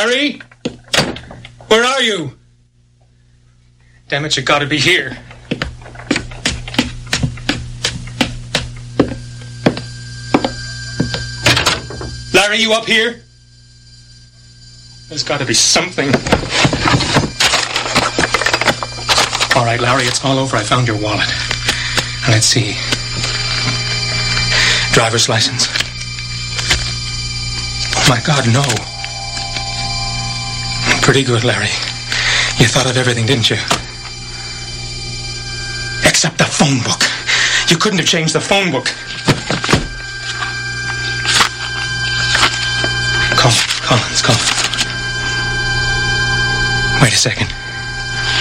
Larry? Where are you? Damn it, you gotta be here. Larry, you up here? There's gotta be something. All right, Larry, it's all over. I found your wallet. Let's see. Driver's license. Oh, my God, no. Pretty good, Larry. You thought of everything, didn't you? Except the phone book. You couldn't have changed the phone book. Collins. Wait a second.